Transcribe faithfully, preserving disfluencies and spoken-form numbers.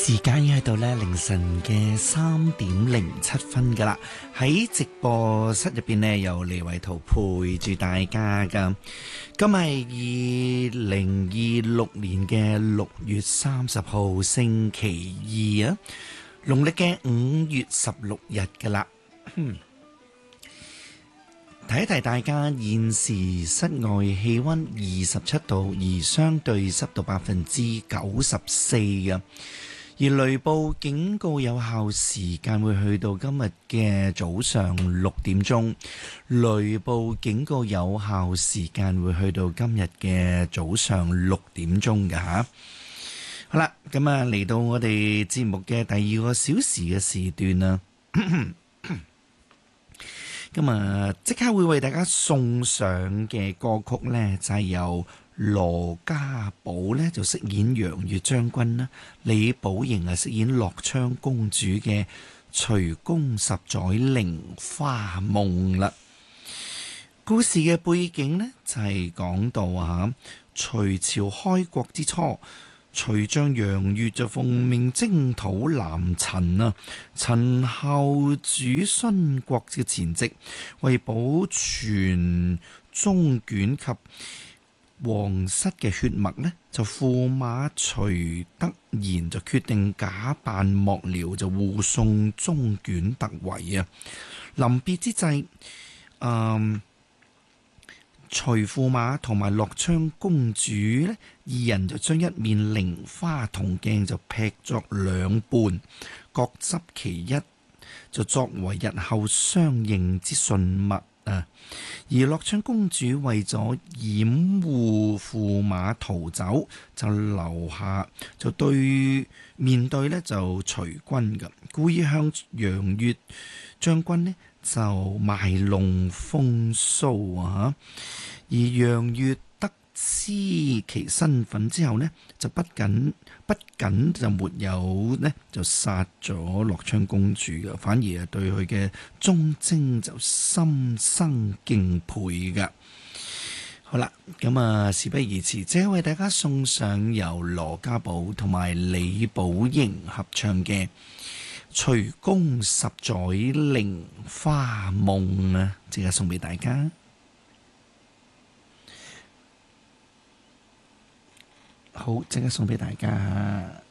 時間已經去到咧凌晨嘅三點零七分噶啦，喺直播室入邊呢，由李維圖陪住大家噶。今日係二零二六年嘅六月三十號星期二啊，農曆嘅五月十六日噶啦。提一提大家，現時室外氣溫二十七度，而相對濕度百分之九十四嘅。而雷暴警告有效時間會去到今日嘅早上六點鐘，雷暴警告有效時間會去到今日嘅早上六點鐘㗎吓。好啦，咁啊嚟到我哋節目嘅第二個小時嘅時段啦。咁啊，即刻會為大家送上嘅歌曲呢，就係由羅家寶呢就飾演楊月將軍啦，李寶瑩啊飾演樂昌公主嘅《隨宮十載菱花夢》啦。故事嘅背景呢，就係講到啊，隋朝開國之初，隋將楊月就奉命征討南陳啊，陳後主殉國嘅前夕，為保存中卷及皇室嘅血脈呢，就駙馬徐德賢就決定假扮幕僚，就護送中卷突圍啊。臨別之際，嗯。徐駙馬同埋樂昌公主呢，二人就將一面菱花銅鏡就劈作兩半，各執其一，就作為日後相認之信物啊。而樂昌公主為咗掩護駙馬逃走，就留下就對面對呢就隨軍嘅，故意向楊月將軍呢就賣弄風騷啊！而楊月得知其身份之後呢，就不僅不僅就沒有呢就殺咗樂昌公主嘅，反而係對佢嘅忠貞就心生敬佩嘅。好啦，咁啊事不宜遲，即係為大家送上由羅家寶同埋李寶瑩合唱嘅隨宮十載菱花夢啊，即刻送俾大家。好，即刻送俾大家。